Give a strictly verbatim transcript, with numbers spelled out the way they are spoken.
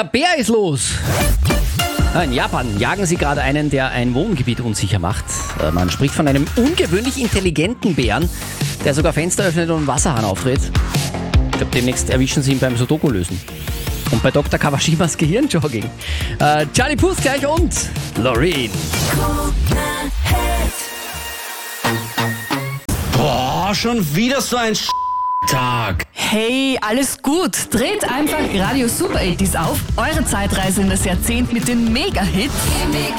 Der Bär ist los. In Japan jagen sie gerade einen, der ein Wohngebiet unsicher macht. Man spricht von einem ungewöhnlich intelligenten Bären, der sogar Fenster öffnet und einen Wasserhahn aufdreht. Ich glaube, demnächst erwischen sie ihn beim Sudoku-Lösen. Und bei Doktor Kawashimas Gehirnjogging. Äh, Charlie Puth gleich und Loreen. Boah, schon wieder so ein Tag. Hey, alles gut. Dreht einfach Radio Super achtzig auf. Eure Zeitreise in das Jahrzehnt mit den Mega-Hits.